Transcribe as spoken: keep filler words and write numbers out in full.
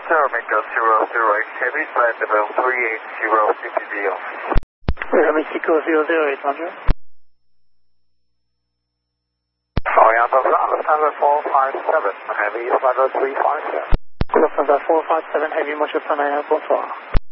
Mexico zero zero eight Heavy, flight level three eight zero C P D off. Mexico zero zero eight, Roger. Oriental Lufthansa four five seven, Heavy, flight level three five seven. Lufthansa four five seven, Heavy, Monsieur Panaya, bonsoir.